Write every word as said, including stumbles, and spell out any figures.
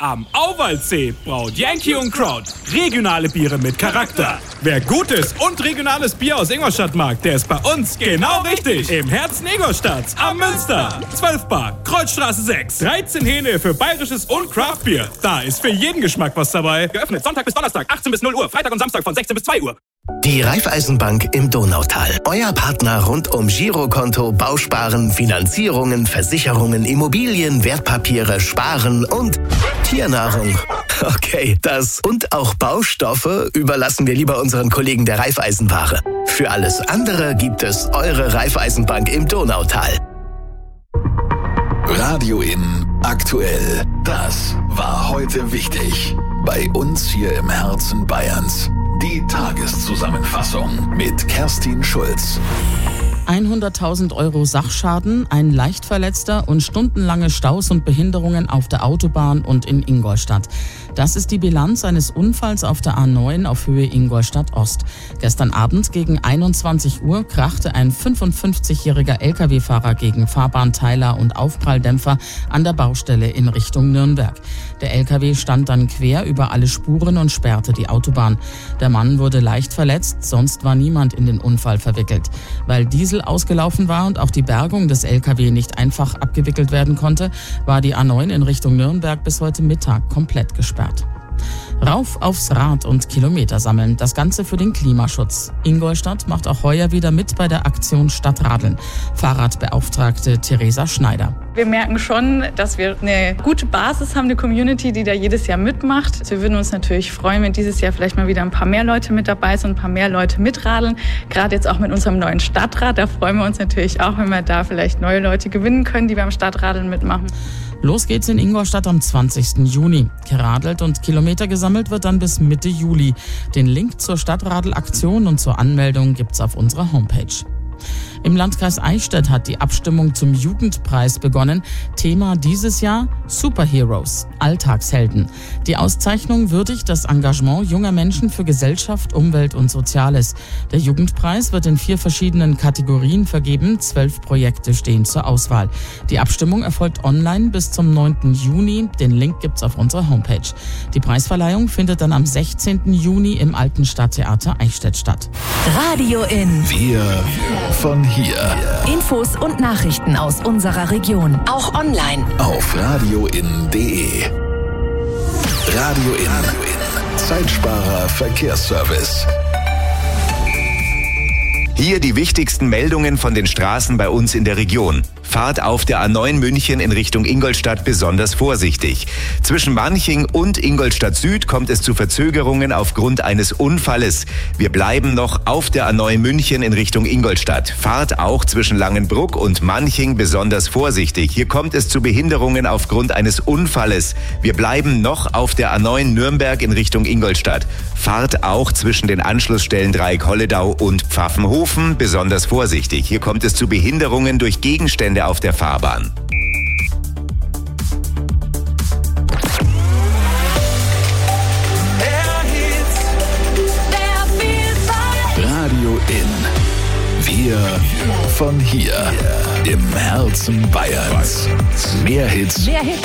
Am Auwaldsee braut Yankee und Kraut regionale Biere mit Charakter. Wer gutes und regionales Bier aus Ingolstadt mag, der ist bei uns genau richtig. Im Herzen Ingolstadts am Münster. zwölf Bar, Kreuzstraße sechs. dreizehn Hähne für bayerisches und Craftbier. Da ist für jeden Geschmack was dabei. Geöffnet Sonntag bis Donnerstag, achtzehn bis null Uhr. Freitag und Samstag von sechzehn bis zwei Uhr. Die Raiffeisenbank im Donautal. Euer Partner rund um Girokonto, Bausparen, Finanzierungen, Versicherungen, Immobilien, Wertpapiere, Sparen und Tiernahrung. Okay, das und auch Baustoffe überlassen wir lieber unseren Kollegen der Raiffeisenware. Für alles andere gibt es eure Raiffeisenbank im Donautal. Radio In aktuell. Das war heute wichtig. Bei uns hier im Herzen Bayerns. Die Tageszusammenfassung mit Kerstin Schulz. hunderttausend Euro Sachschaden, ein Leichtverletzter und stundenlange Staus und Behinderungen auf der Autobahn und in Ingolstadt. Das ist die Bilanz eines Unfalls auf der A neun auf Höhe Ingolstadt-Ost. Gestern Abend gegen einundzwanzig Uhr krachte ein fünfundfünfzigjähriger L K W-Fahrer gegen Fahrbahnteiler und Aufpralldämpfer an der Baustelle in Richtung Nürnberg. Der L K W stand dann quer über alle Spuren und sperrte die Autobahn. Der Mann wurde leicht verletzt, sonst war niemand in den Unfall verwickelt. Weil Diesel ausgelaufen war und auch die Bergung des L K W nicht einfach abgewickelt werden konnte, war die A neun in Richtung Nürnberg bis heute Mittag komplett gesperrt. Rauf aufs Rad und Kilometer sammeln, das Ganze für den Klimaschutz. Ingolstadt macht auch heuer wieder mit bei der Aktion Stadtradeln. Fahrradbeauftragte Theresa Schneider. Wir merken schon, dass wir eine gute Basis haben, eine Community, die da jedes Jahr mitmacht. Also wir würden uns natürlich freuen, wenn dieses Jahr vielleicht mal wieder ein paar mehr Leute mit dabei sind, ein paar mehr Leute mitradeln. Gerade jetzt auch mit unserem neuen Stadtrat, da freuen wir uns natürlich auch, wenn wir da vielleicht neue Leute gewinnen können, die beim Stadtradeln mitmachen. Los geht's in Ingolstadt am zwanzigsten Juni. Geradelt und Kilometer gesammelt wird dann bis Mitte Juli. Den Link zur Stadtradelaktion und zur Anmeldung gibt's auf unserer Homepage. Im Landkreis Eichstätt hat die Abstimmung zum Jugendpreis begonnen. Thema dieses Jahr Superheroes, Alltagshelden. Die Auszeichnung würdigt das Engagement junger Menschen für Gesellschaft, Umwelt und Soziales. Der Jugendpreis wird in vier verschiedenen Kategorien vergeben. Zwölf Projekte stehen zur Auswahl. Die Abstimmung erfolgt online bis zum neunten Juni. Den Link gibt's auf unserer Homepage. Die Preisverleihung findet dann am sechzehnten Juni im Alten Stadttheater Eichstätt statt. Radio In. Wir von hier. Infos und Nachrichten aus unserer Region. Auch online. Auf radioin punkt de. Radio In. Zeitsparer Verkehrsservice. Hier die wichtigsten Meldungen von den Straßen bei uns in der Region. Fahrt auf der A neun München in Richtung Ingolstadt besonders vorsichtig. Zwischen Manching und Ingolstadt Süd kommt es zu Verzögerungen aufgrund eines Unfalles. Wir bleiben noch auf der A neun München in Richtung Ingolstadt. Fahrt auch zwischen Langenbruck und Manching besonders vorsichtig. Hier kommt es zu Behinderungen aufgrund eines Unfalles. Wir bleiben noch auf der A neun Nürnberg in Richtung Ingolstadt. Fahrt auch zwischen den Anschlussstellen Dreieck-Holledau und Pfaffenhofen besonders vorsichtig. Hier kommt es zu Behinderungen durch Gegenstände auf der Fahrbahn. Radio In. Wir von hier. Im Herzen Bayerns. Mehr Hits. Mehr Hits.